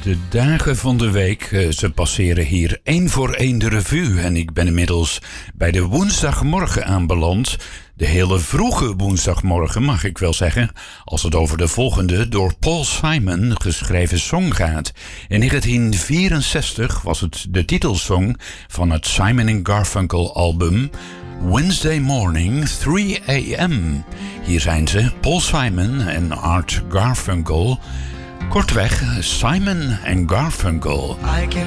De dagen van de week, ze passeren hier één voor één de revue. En ik ben inmiddels bij de woensdagmorgen aanbeland. De hele vroege woensdagmorgen, mag ik wel zeggen. Als het over de volgende door Paul Simon geschreven song gaat. In 1964 was het de titelsong van het Simon & Garfunkel album Wednesday Morning 3 a.m. Hier zijn ze, Paul Simon en Art Garfunkel. Kortweg, Simon & Garfunkel. I can